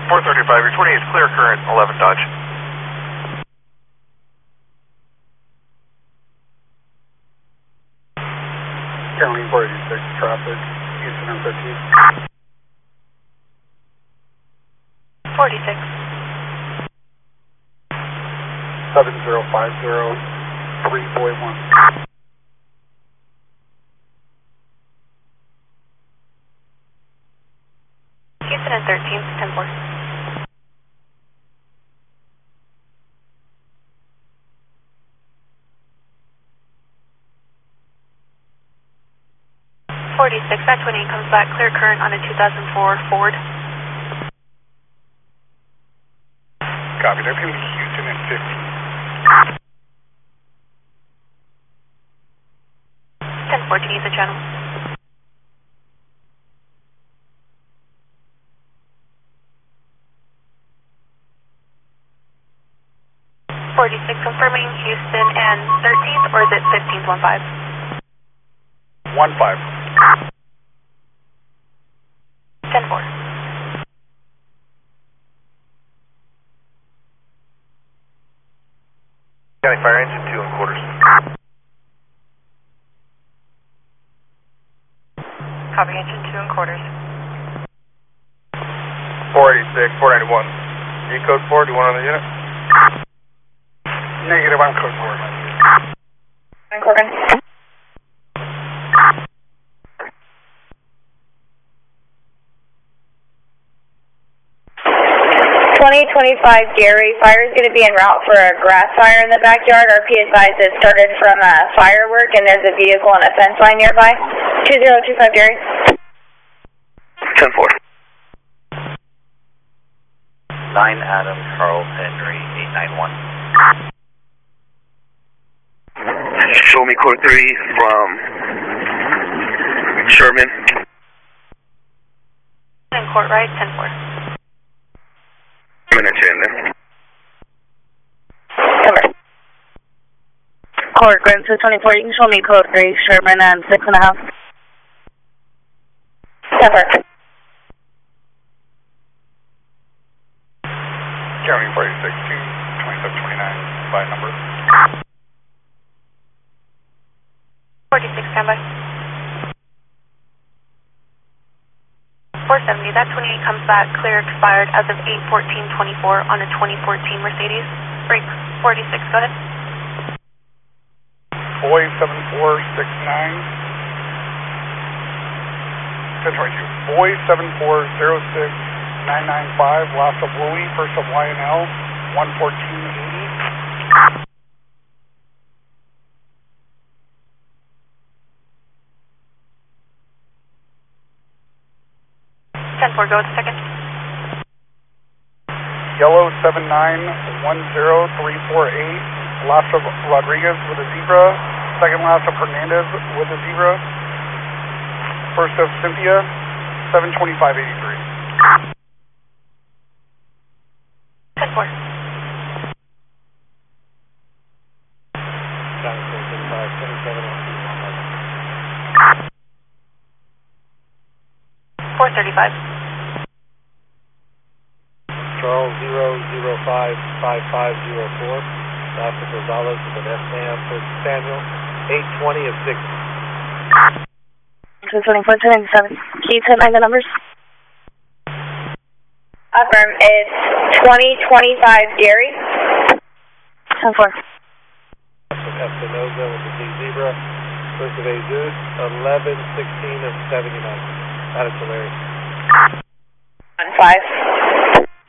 435, your 28 is clear current, 11 Dodge. County 486 traffic, Houston M13. 46. 7050341. Houston and 13, 10-4. That 28 comes back clear current on a 2004 Ford. Copy, that's going to be Houston and 10-4, can you use the channel? Confirming Houston and 13th, or is it 15th, 1-5? 1-5. 10-4. County Fire Engine 2 and quarters. Copy, engine 2 and quarters. 486, 491. You code 4, do you want on the unit? Negative, I'm code 4. Corbin. 2025 Gary, fire is going to be en route for a grass fire in the backyard. Our PSI it started from firework and there's a vehicle on a fence line nearby. 2025 Gary. 10-4. 9 Adam, Charles Henry, 891. Show me code 3 from Sherman. In court right, 10-4. Minute in there. Cover. Court, Grand 224, you can show me code 3, Sherman, and 6.5. Cover. County 486, 2729, by number. 46, standby. 470, that 28 comes back clear expired as of 8/14/24 on a 2014 Mercedes. Break 46, go ahead. Boy 7469. 1022. Boy 7406995, last of Louis, first of YNL, 11480. 10-4, go with the second. Yellow 7910348, last of Rodriguez with a zebra, second last of Hernandez with a zebra, first of Cynthia, 72583. 10-4. County 435. Charles 0055504, Dr. Gonzalez with an SNAM for Samuel, 820 of 6. 224, 297. Can you type the numbers? Affirm, it's 2025 Gary. 10-4. Espinoza with the zebra, first of Jesus, 1116 of 79. That is hilarious. 1-5.